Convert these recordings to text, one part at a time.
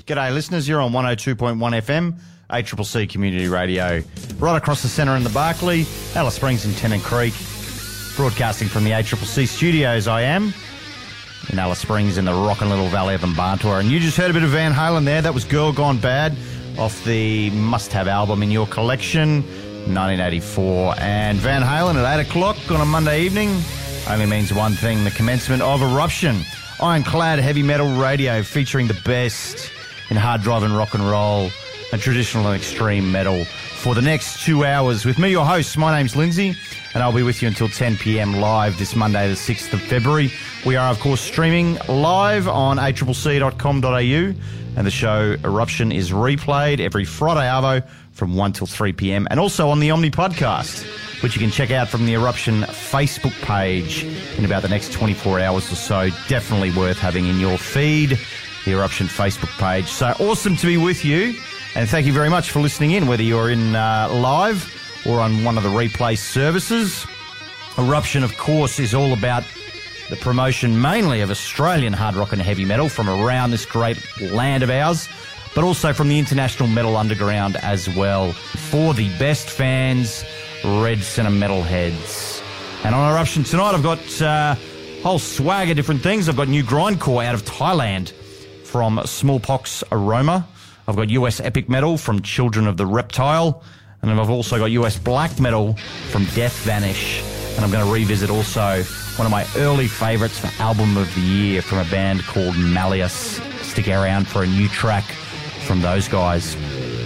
G'day, listeners. You're on 102.1 FM, ACCC Community Radio. Right across the centre in the Barclay, Alice Springs and Tennant Creek. Broadcasting from the ACCC studios, I am in Alice Springs in the rockin' little valley of Mbartua. And you just heard a bit of Van Halen there. That was Girl Gone Bad off the must-have album in your collection, 1984. And Van Halen at 8 o'clock on a Monday evening only means one thing, the commencement of Eruption. Ironclad heavy metal radio featuring the best in hard driving rock and roll and traditional and extreme metal for the next 2 hours. With me, your host, my name's Lindsay, and I'll be with you until 10 p.m. live this Monday, the 6th of February. We are, of course, streaming live on accc.com.au, and the show Eruption is replayed every Friday arvo from 1 till 3 p.m. and also on the Omni podcast, which you can check out from the Eruption Facebook page in about the next 24 hours or so. Definitely worth having in your feed, the Eruption Facebook page. So awesome to be with you, and thank you very much for listening in, whether you're in live or on one of the replay services. Eruption, of course, is all about the promotion mainly of Australian hard rock and heavy metal from around this great land of ours, but also from the international metal underground as well. For the best fans, Red Centre metalheads. And on Eruption tonight, I've got a whole swag of different things. I've got new grindcore out of Thailand from Smallpox Aroma. I've got US epic metal from Children of the Reptile. And I've also got US black metal from Death Vanish. And I'm going to revisit also one of my early favourites for Album of the Year from a band called Malleus. Stick around for a new track from those guys.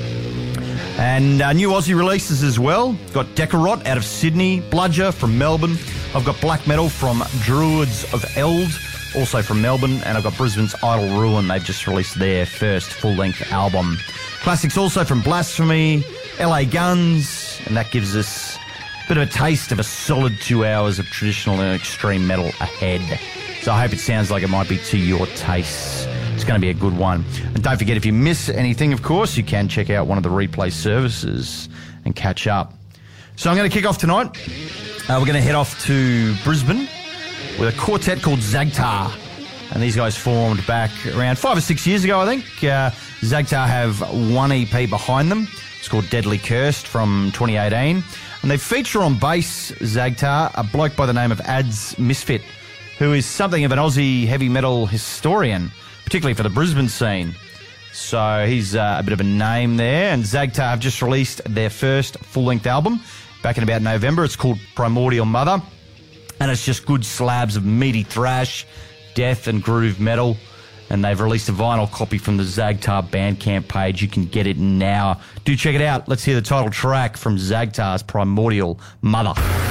And new Aussie releases as well. Got Decorot out of Sydney, Bludger from Melbourne. I've got black metal from Druids of Eld, also from Melbourne. And I've got Brisbane's Idle Ruin. They've just released their first full-length album. Classics also from Blasphemy, LA Guns, and that gives us a bit of a taste of a solid 2 hours of traditional and extreme metal ahead. So I hope it sounds like it might be to your tastes. It's going to be a good one. And don't forget, if you miss anything, of course, you can check out one of the replay services and catch up. So I'm going to kick off tonight. We're going to head off to Brisbane with a quartet called Zagtar. And these guys formed back around 5 or 6 years ago, I think. Zagtar have one EP behind them. It's called Deadly Cursed from 2018. And they feature on bass, Zagtar, a bloke by the name of Ads Misfit, who is something of an Aussie heavy metal historian, particularly for the Brisbane scene. So he's a bit of a name there. And Zagtar have just released their first full-length album back in about November. It's called Primordial Mother. And it's just good slabs of meaty thrash, death and groove metal. And they've released a vinyl copy from the Zagtar Bandcamp page. You can get it now. Do check it out. Let's hear the title track from Zagtar's Primordial Mother.